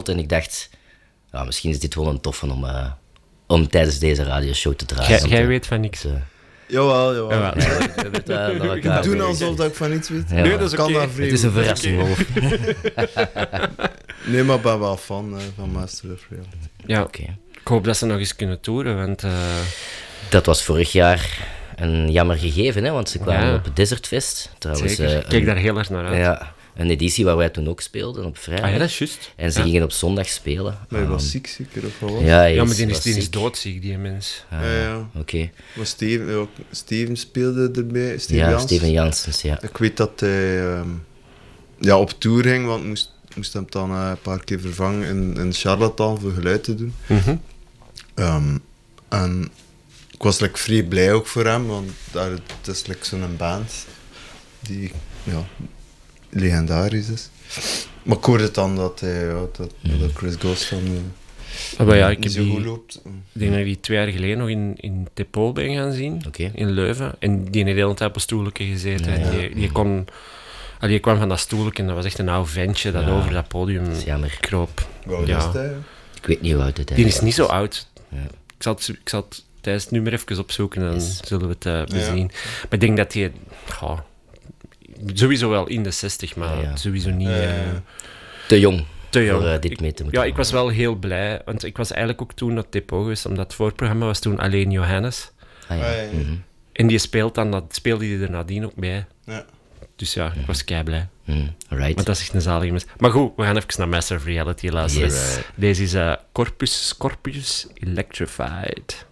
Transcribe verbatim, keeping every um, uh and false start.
En ik dacht, ja, misschien is dit wel een toffe om, uh, om tijdens deze radioshow te draaien. Jij, jij weet van niks. Uh, Jawel, jawel. ja, we weten, uh, ik doe alsof dat ik van niets weet. Ja, nee, dat is kan okay. dat vreemd. Het is een verrassing, okay. Nee, maar ik ben wel fan uh, van Master of Reality. Ja, oké. Okay. Ik hoop dat ze nog eens kunnen toeren, want... Uh... Dat was vorig jaar een jammer gegeven, hè, want ze kwamen ja. op het Desert Fest. Trouwens, Zeker, ik uh, keek daar heel erg naar uit. Ja, een editie waar wij toen ook speelden, op vrijdag. Ah ja, dat is juist. En ze ja. gingen op zondag spelen. Maar je was um, ziek zeker, of wat was? Ja, ja, is, maar die is, die ziek. is doodziek, die mens. Ah, ja, ja. Oké. Okay. Maar Steven, ja, Steven speelde erbij, Steven Ja, Janssens. Steven Janssens, ja. Ik weet dat hij um, ja, op tour ging, want moest, moest hem dan uh, een paar keer vervangen in, in Charlatan voor geluid te doen. Mm-hmm. Um, en ik was like, vrij blij ook voor hem, want daar, het is like, zo'n band die ja, legendarisch is. Maar ik hoorde dan dat, hij, ja, dat, mm. dat Chris Goss dan uh, ah, ja, ik niet heb zo die, goed loopt. Ik denk dat ik die twee jaar geleden nog in, in Tepol ben gaan zien, okay. in Leuven. En die heeft de hele tijd op een stoeltje gezeten. Ja, ja. Die, die, kon, die kwam van dat stoeltje en dat was echt een oud ventje dat ja. over dat podium kroop. Wow, ja. is hij? Ik weet niet hoe oud het is. Die is niet zo oud. Ja. Ik zal het, ik zal het tijdens het nummer even opzoeken en dan yes. zullen we het uh, bezien. Ja. Maar ik denk dat hij... Oh, sowieso wel in de zestig, maar ja, ja. sowieso niet... Uh, te jong. Te jong. Voor uh, dit mee te moeten Ja, ik was wel heel blij, want ik was eigenlijk ook toen op Depot geweest, omdat het voorprogramma was toen alleen Johannes. Ah, ja. Ah, ja, ja. Mm-hmm. En die speelt dan, dat speelde hij er nadien ook bij. Ja. Dus ja, ik was kei blij. Mm, right. Maar dat is echt een zalige mens. Maar goed, we gaan even naar Master of Reality luisteren. Yes. Deze is uh, Corpus Scorpius Electrified.